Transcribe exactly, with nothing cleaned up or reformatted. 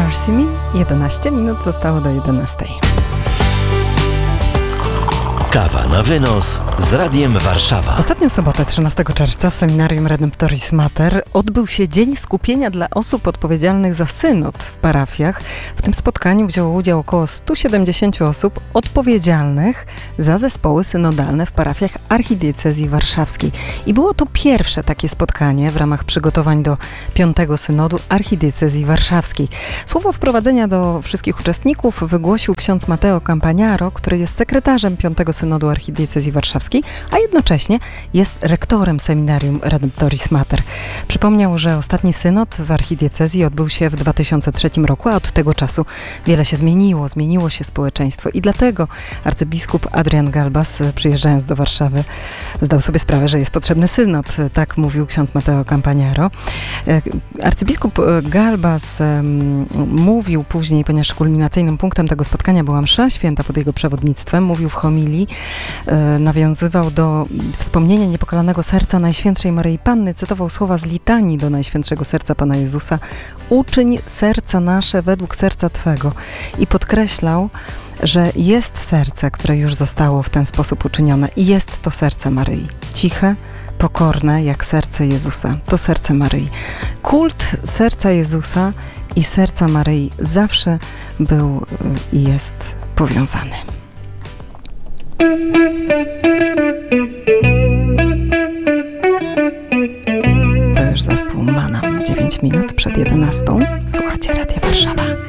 Mercy Me. jedenaście minut zostało do jedenastej. Kawa na wynos z Radiem Warszawa. Ostatnią sobotę, trzynastego czerwca, w seminarium Redemptoris Mater odbył się Dzień Skupienia dla osób odpowiedzialnych za synod w parafiach. W tym spotkaniu wzięło udział około sto siedemdziesiąt osób odpowiedzialnych za zespoły synodalne w parafiach archidiecezji warszawskiej. I było to pierwsze takie spotkanie w ramach przygotowań do piątego synodu archidiecezji warszawskiej. Słowo wprowadzenia do wszystkich uczestników wygłosił ksiądz Mateo Campagnaro, który jest sekretarzem piątego synodu archidiecezji warszawskiej, a jednocześnie jest rektorem seminarium Redemptoris Mater. Przypomniał, że ostatni synod w archidiecezji odbył się w dwa tysiące trzecim roku, a od tego czasu wiele się zmieniło, zmieniło się społeczeństwo i dlatego arcybiskup Adrian Galbas, przyjeżdżając do Warszawy, zdał sobie sprawę, że jest potrzebny synod. Tak mówił ksiądz Mateo Campagnaro. Arcybiskup Galbas um, mówił później, ponieważ kulminacyjnym punktem tego spotkania była msza święta pod jego przewodnictwem, mówił w homilii, e, nawiązywał do wspomnienia niepokalanego serca Najświętszej Maryi Panny, cytował słowa z litanii do Najświętszego Serca Pana Jezusa: uczyń serca nasze według serca Twego, i podkreślał, że jest serce, które już zostało w ten sposób uczynione i jest to serce Maryi. Ciche, pokorne jak serce Jezusa. To serce Maryi. Kult serca Jezusa i serca Maryi zawsze był i jest powiązany. To już zespół Manam. dziewięć minut przed jedenastą. Słuchacie Radia Warszawa.